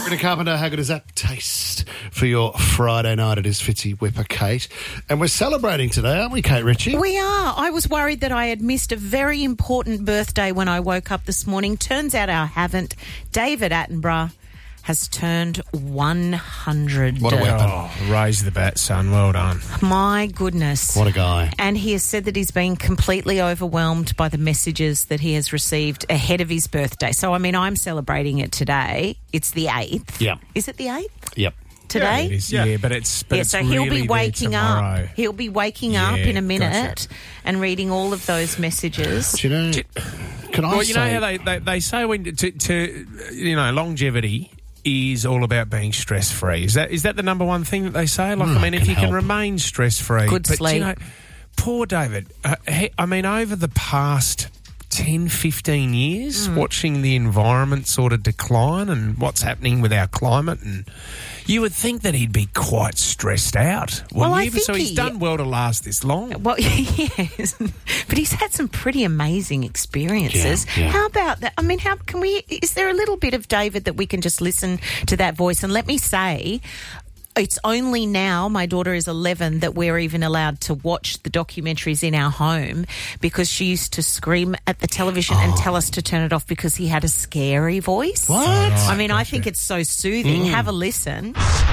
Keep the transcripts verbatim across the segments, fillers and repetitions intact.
Brittany Carpenter, how good does that taste for your Friday night? It is Fitzy Whipper, Kate. And we're celebrating today, aren't we, Kate Ritchie? We are. I was worried that I had missed a very important birthday when I woke up this morning. Turns out I haven't. David Attenborough has turned one hundred. What a weapon. Oh, raise the bat, son. Well done. My goodness. What a guy. And he has said that he's been completely overwhelmed by the messages that he has received ahead of his birthday. So, I mean, I'm celebrating it today. It's the eighth. Yeah. Is it the eighth? Yep. Today? Yeah, it is, yeah. yeah, but it's but yeah, it's so he'll really be there waking tomorrow. up. He'll be waking Yeah, up in a minute gotcha. and reading all of those messages. Do you know, can I Well, say... you know how they, they, they say when to, to, you know, longevity is all about being stress-free. Is that is that the number one thing that they say? Like, Mm, I mean, it if can you can help. remain stress-free. Good but, sleep. You know, poor David. Uh, he, I mean, over the past ten, fifteen years, Mm. watching the environment sort of decline and what's happening with our climate, and you would think that he'd be quite stressed out. Well, I you? think So he's he- done well to last this long. Well, yes, but he's had some pretty amazing experiences. Yeah, yeah. How about that? I mean, how can we? Is there a little bit of David that we can just listen to that voice? And let me say, it's only now, my daughter is eleven, that we're even allowed to watch the documentaries in our home, because she used to scream at the television and tell us to turn it off because he had a scary voice. What? I mean, I think it's so soothing. Have a listen.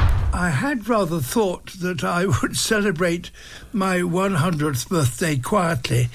I had rather thought that I would celebrate my one hundredth birthday quietly,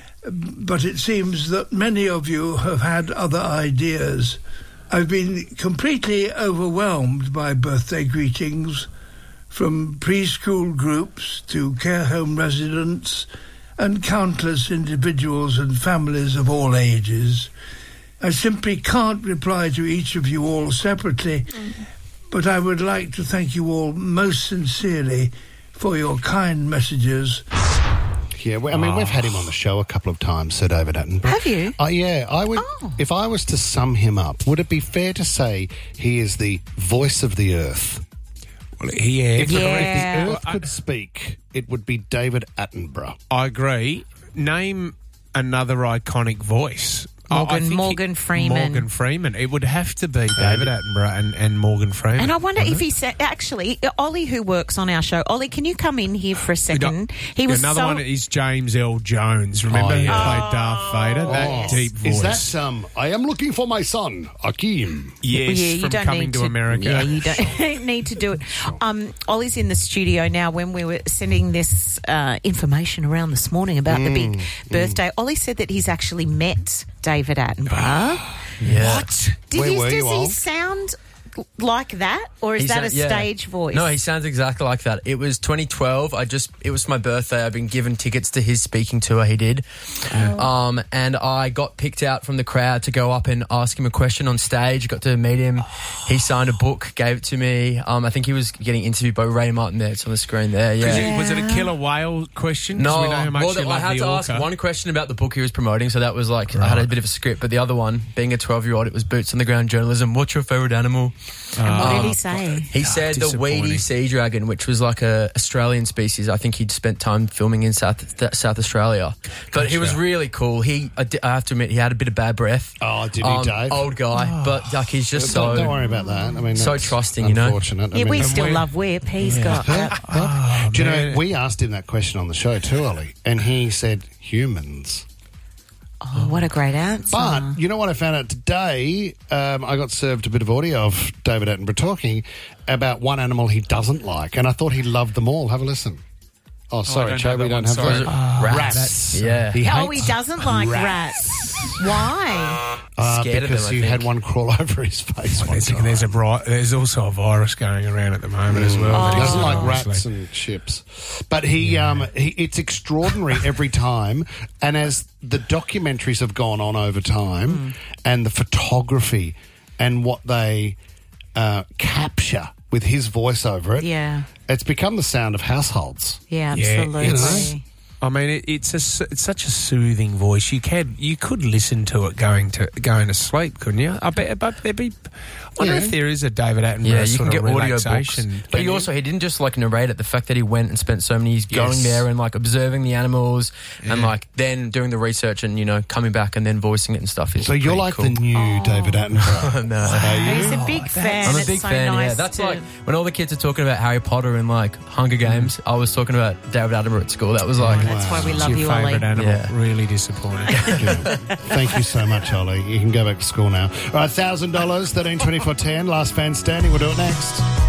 but it seems that many of you have had other ideas. I've been completely overwhelmed by birthday greetings, from preschool groups to care home residents and countless individuals and families of all ages. I simply can't reply to each of you all separately, mm-hmm. but I would like to thank you all most sincerely for your kind messages. Yeah, well, I mean, we've had him on the show a couple of times, Sir David Attenborough. Have you? Uh, yeah, I would. Oh. If I was to sum him up, would it be fair to say he is the voice of the earth? Well, he, yeah, If, the- Yeah. if the earth Well, I- could speak, it would be David Attenborough. I agree. Name another iconic voice. Morgan- I think Morgan Freeman. Morgan Freeman. It would have to be David Attenborough and, and Morgan Freeman. And I wonder wouldn't if it? he said, actually, Ollie, who works on our show, Ollie, can you come in here for a second? He was Another so, one is James L. Jones. Remember, Oh, he yeah. played Darth Vader. That Oh. deep voice. Is that um? I am looking for my son, Akeem. yes, yeah, you from don't Coming need to, America. Yeah, you don't need to do it. Um, Ollie's in the studio now. When we were sending this uh, information around this morning about the big birthday, Ollie said that he's actually met David Attenborough. Yeah. What? Did Where he, were does you he all? sound like that, or is He that a sound- yeah. stage voice? No, he sounds exactly like that. It was twenty twelve. I just it was my birthday. I've been given tickets to his speaking tour. He did, um, and I got picked out from the crowd to go up and ask him a question on stage. Got to meet him. He signed a book, gave it to me. Um, I think he was getting interviewed by Ray Martin. There, it's on the screen there. Yeah. Yeah. Was it a killer whale question? 'Cause No, we know how much well, you I love had the to ask orca. one question about the book he was promoting, so that was like I had a bit of a script. But the other one, being a twelve-year-old, it was boots on the ground journalism. What's your favourite animal? And what did Um, he say? He said the disappointing. weedy sea dragon, which was like a Australian species. I think he'd spent time filming in South th- South Australia, but he was really cool. He, I, di- I have to admit, he had a bit of bad breath. Oh, did he, Um, Dave? Old guy, but like he's just so. don't, don't worry about that. I mean, so that's trusting, you know? Unfortunate. I Yeah, mean, we and still we- love Whip. He's got that. Oh, Do you know, man. we asked him that question on the show too, Ollie, and he said humans. Oh, what a great answer. But you know what I found out today? Um, I got served a bit of audio of David Attenborough talking about one animal he doesn't like, and I thought he loved them all. Have a listen. Oh, sorry, don't Cho, have we that don't one, have sorry. those. Ah, rats. Yeah. He oh, he hates doesn't like rats. rats. Why? Uh, Scared of because them, I he think. had one crawl over his face one There's, time. there's a bri- there's also a virus going around at the moment as well. that He he's doesn't like obviously- rats and chips. But he, um, he, it's extraordinary every time. And as the documentaries have gone on over time and the photography and what they uh, capture with his voice over it, Yeah. it's become the sound of households. Yeah, Yeah, absolutely. it's- I mean, it, it's a s- it's such a soothing voice. You can you could listen to it going to going to sleep, couldn't you? I bet, but there'd be. I wonder Yeah. if there is a David Attenborough Yeah, you sort can get of audio books. relaxation. But he Can also, he didn't just like narrate it. The fact that he went and spent so many years going Yes. there and like observing the animals and Yeah. like then doing the research and, you know, coming back and then voicing it and stuff is So you're pretty like cool. the new David Attenborough. No. Are you? He's a big fan. I'm a It's big so fan, nice yeah. That's to- like when all the kids are talking about Harry Potter and like Hunger Games, I was talking about David Attenborough at school. That was like, That's why we It's love your you, Ollie. favourite animal. Yeah. Really disappointing. Thank you so much, Ollie. You can go back to school now. All right, one thousand dollars, thirteen twenty-four ten, last fan standing. We'll do it next.